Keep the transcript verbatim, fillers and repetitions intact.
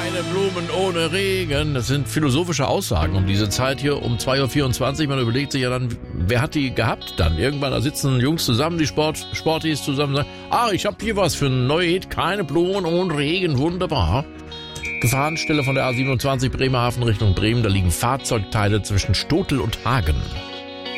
keine Blumen ohne Regen. Das sind philosophische Aussagen um diese Zeit hier um zwei Uhr vierundzwanzig. Man überlegt sich ja dann, wer hat die gehabt dann? Irgendwann, da sitzen Jungs zusammen, die Sport, Sportis zusammen, sagen, ah, ich habe hier was für ein neues Hit, keine Blumen ohne Regen, wunderbar. Gefahrenstelle von der A siebenundzwanzig Bremerhaven Richtung Bremen, da liegen Fahrzeugteile zwischen Stotel und Hagen.